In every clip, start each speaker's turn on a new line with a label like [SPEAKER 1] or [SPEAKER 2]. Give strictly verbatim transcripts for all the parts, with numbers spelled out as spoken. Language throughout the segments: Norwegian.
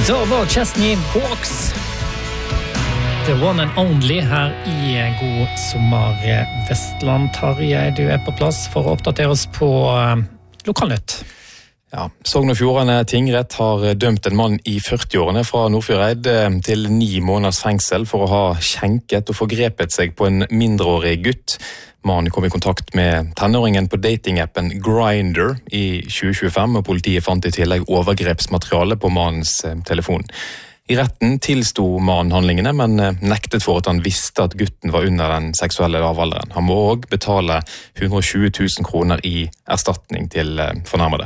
[SPEAKER 1] Da var Chesney Hawks The one and only her i God sommer Vestland. Tarjei, du er på plass for å oppdatere oss på uh, Lokalnytt.
[SPEAKER 2] Ja, Sogn og Fjordane tingrett har dømt en mann i førti-årene fra Nordfjordeid til ni måneders fengsel for å ha skjenket og forgrepet seg på en mindreårig gutt. Mannen kom i kontakt med tenåringen på datingappen Grindr i tjue tjuefem, og politiet fant i tillegg overgrepsmateriale på mannens telefon. I retten tilsto mannen handlingene, men nektet for at han visste at gutten var under den seksuelle lavalderen. Han må også betale hundre og tjue tusen kroner i erstatning til fornærmede.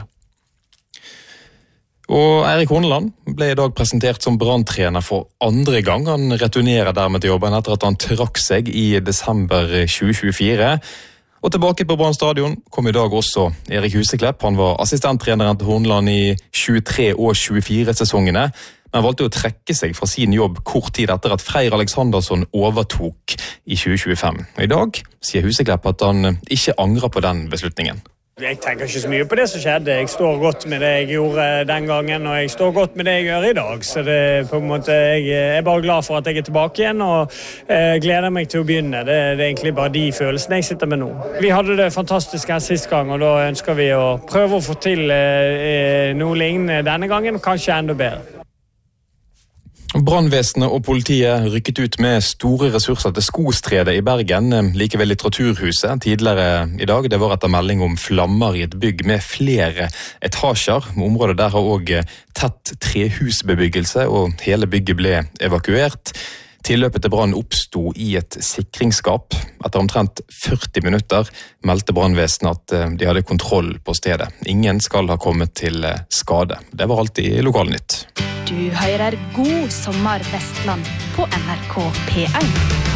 [SPEAKER 2] Og Eirik Horneland ble i dag presentert som branntrener for andre gang. Han returnerer dermed til jobben etter at han trakk seg i desember tjue tjuefire. Og tilbake på Brann stadion kom i dag også Erik Huseklepp. Han var assistenttreneren til Horneland i tjuetre og tjuefire-sesongene, men valgte å trekke seg fra sin jobb kort tid etter at Freyr Aleksandersson overtok i tjue tjuefem. Og i dag sier Huseklepp at han ikke angrer på den beslutningen.
[SPEAKER 3] Jeg tenker ikke så mye på det som skjedde. Jeg står godt med det jeg gjorde den gangen, og jeg står godt med det jeg gjør i dag. Så det er på en måte, jeg er bare glad for at jeg er tilbake igjen, og eh, gleder meg til å begynne. Det, det er egentlig bare de følelsene jeg sitter med nå. Vi hadde det fantastisk her sist gang, og da ønsker vi å prøve å få til eh, noe lignende denne gangen, kanskje enda bedre.
[SPEAKER 2] Brannvesenet og politiet rykket ut med store ressurser til Skostredet i Bergen, like ved Litteraturhuset tidligere i dag. Det var etter melding om flammer i et bygg med flere etasjer. Området der har også tett trehusbebyggelse, og hele bygget ble evakuert. Tilløpet til brann oppsto i et sikringsskap. Etter omtrent førti minutter meldte brannvesenet at de hadde kontroll på stedet. Ingen skal ha kommet til skade. Det var alt i Lokalnytt.
[SPEAKER 4] Du hører God sommer Vestland på N R K P en.